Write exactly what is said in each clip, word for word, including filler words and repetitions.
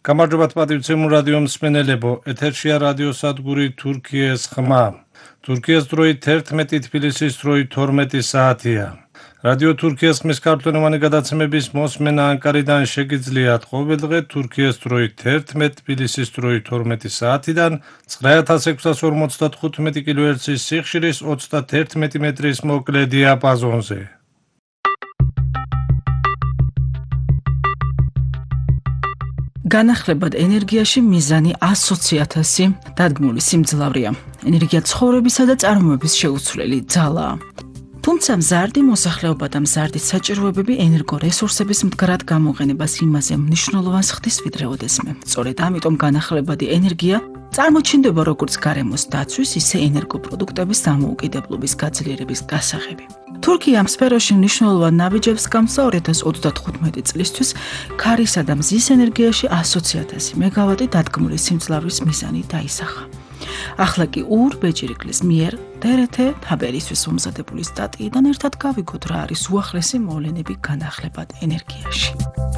გამარჯობათ პატივცემულ რადიო მსმენელებო, ეთერშია რადიოსადგური თურქიის ხმა. თურქიის დროით თერთმეტი, თბილისის დროით თორმეტი საათია. რადიო თურქიის ხმის ქართულენოვანი გადაცემების მოსმენა ანკარიდან შეგიძლიათ ყოველდღე თურქიის დროით თერთმეტი, თბილისის დროით თორმეტი საათიდან ცხრა ათას ექვსას ორმოცდათხუთმეტი კილოჰერცის სიხშირის ოცდაათერთმეტი მეტრის მოკლე დიაპაზონზე. განახლებად ენერგიაში მიზანი ასოცი ათასი დადგმული სიმძლავრეა. ენერგია ცხოვრებისა და წარმოების შეუცვლელი ძალაა. თუმცა მზარდი მოსახლეობა და მზარდი საჭიროებები ენერგორესურსების მდგრად გამოყენებას იმაზე მნიშვნელოვანს ხდის ვიდრე ოდესმე. სწორედ ამიტომ განახლებადი ენერგია წარმოჩინდება როგორც გარემოს დაცვის, ისე ენერგოპროდუქტების დამოუკიდებლობის გაძლიერების გასაღები. თურქია ამ სფეროში მნიშვნელოვან ნაბიჯებს გამსა ორი ათას ოცდათხუთმეტი წლისთვის ქარისა და მზის ენერგიაში ასოცი ათასი მეგავატი დადგმული სიმძლავრის მიზანი დაისახა. ახლა კი ურ ბეჯირიკლის მიერ დერეთე თაბერისთვის მომზადებული სტატიიდან ერთად გავიგოთ რა არის უახლესი მოვლენები განახლებად ენერგიაში.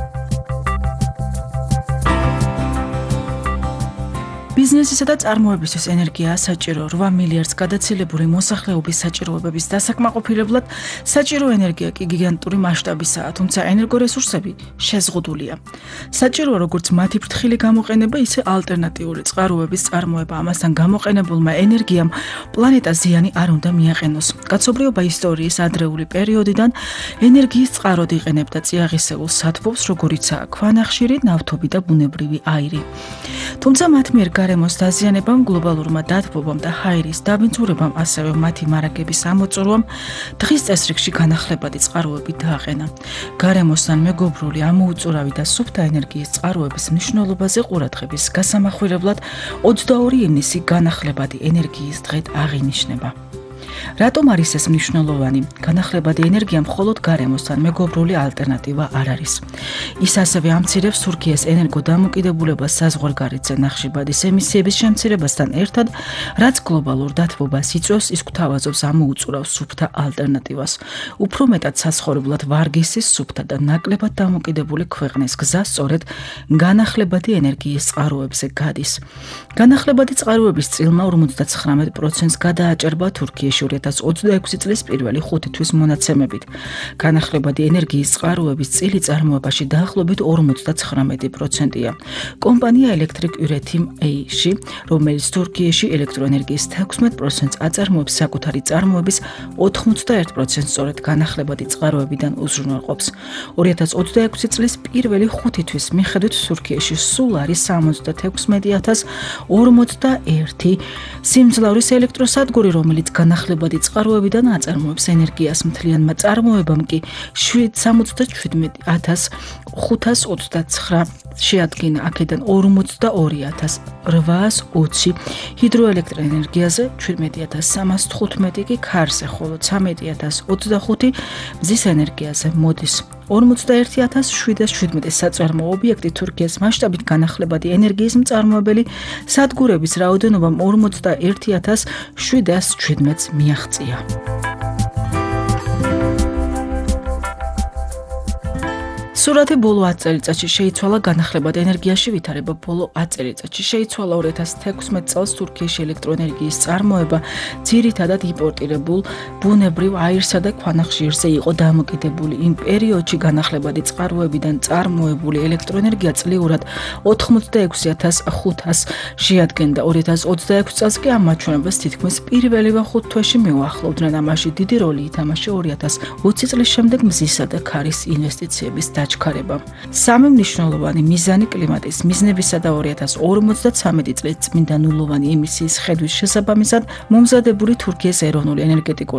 ბიზნესისა და წარმოებისთვის ენერგია საჭირო რვა მილიარდს გადაცილებული მოსახლეობის საჭიროებების დასაკმაყოფილებლად საჭირო ენერგია კი გიგანტური მასშტაბისაა, თუმცა ენერგორესურსები შეზღუდულია. საჭიროა როგორც მათი ფრთხილი გამოყენება, ისე ალტერნატიული წყაროების წარმოება. ამასთან გამოყენებულმა ენერგიამ პლანეტას ზიანი არ უნდა მიაყენოს. კაცობრიობა ისტორიის ადრეული პერიოდიდან ენერგიის წყაროდ იყენებდა წიაღისეულ სათბობს, როგორიცაა ქვანახშირი, ნავთობი და ბუნებრივი აირი. თუმცა მათ მიერ გარემოს დაზიანებამ, გლობალურმა დათბობამ და ჰაერის დაბინძურებამ, ასევე მათი მარაგების ამოწურვამ დღის წესრიგში განახლებადი წყაროები დააყენა. გარემოსთან მეგობრული, ამოუწურავი და სუფთა ენერგიის წყაროების მნიშვნელობაზე ყურადღების გასამახვილებლად ოცდაორი ივნისი განახლებადი ენერგიის დღედ აღინიშნება. რატომ არის ეს მნიშვნელოვანი? განახლებადი ენერგია მხოლოდ გარემოსთან მეგობრული ალტერნატივა არ არის. ის ასევე ამცირებს თურქიის ენერგო დამოკიდებულებას საზღვარგარეთზე ნახშირბადის ემისიების შემცირებასთან ერთად, რაც გლობალურ დათბობას იწვევს, ის გვთავაზობს ამოუწურავს სუფთა ალტერნატივას. უფრო მეტად საცხოვრებლად ვარგისის, სუფთა და ნაკლებად დამოკიდებული ქვეყნის გზა სწორედ განახლებადი ენერგიის წყაროებზე გადის. განახლებადი წყაროების წილმა ორმოცდაცხრამეტ პროცენტს გადააჭერბა თურქიაში ორი ათას ოცდაექვსი წლის პირველი ხუთი თვის მონაცემებით. განახლებადი ენერგიის წყაროების წილი წარმოებაში დაახლოებით ორმოცდაცხრამეტი პროცენტია. კომპანია Electric Üretim A-ში, რომელიც თურქიაში ელექტროენერგიის თექვსმეტ პროცენტს აწარმოებს, საკუთარი წარმოების ოთხმოცდაერთ პროცენტს სწორედ განახლებადი წყაროებიდან უზრუნველყოფს. ორი ათას ოცდაექვსი წლის პირველი ხუთი თვის მიხედვით თურქიაში სულ არის სამოცდათექვსმეტი ათას ორმოცდაერთი სიმძლავრის ელექტროსადგური, რომელიც განახლებადი წყაროებიდან აწარმოებს ენერგიას. მთლიანმა წარმოებამ კი სამოცდაშვიდმეტი ათას ხუთას ოცდაცხრა შეადგინა, აქედან ორმოცდაორი ათას რვაას ოცი ჰიდროელექტროენერგიაზე, შვიდმეტი ათას სამას თხუთმეტი კი ქარზე, ხოლო ცამეტი ათას ოცდახუთი მზის ენერგიაზე მოდის. ორმოცდაერთი ათას შვიდას შვიდმეტი საწარმოო ობიექტი თურქიის მასშტაბით განახლებადი ენერგიის მწარმოებელი სადგურების რაოდენობამ ორმოცდაერთი ათას შვიდას შვიდმეტს მიაღწია. სურათი ბოლო ათ წელიწადში შეიცვალა განახლებად ენერგიაში ვითარება ბოლო ათ წელიწადში შეიცვალა ორი ათას თექვსმეტ წელს თურქიაში ელექტროენერგიის წარმოება ძირითადად იმპორტირებულ ბუნებრივ აირსა და ქვანახშირზე იყო დამოკიდებული. იმ პერიოდში განახლებადი წყაროებიდან წარმოებული ელექტროენერგია წლიურად ოთხმოცდაექვსი ათას ხუთას შეადგენდა. ორი ათას ოცდაექვსი წელს კი ამ მაჩვენებლებს თითქმის პირველივე ხუთ თვეში მიუახლოვდნენ. ამაში დიდი როლი ითამაშა ორი ათას ოცი წლის შემდეგ მზისა და ქარის ინვესტიციების დაჩქარებამ. სამი მნიშვნელოვანი მიზანი კლიმატის მიზნებისა და ორი ათას ორმოცდაცამეტი წლის წმინდა ნულოვანი ემისიის ხედვის შესაბამისად მომზადებული თურქიის ეროვნული ენერგეტიკული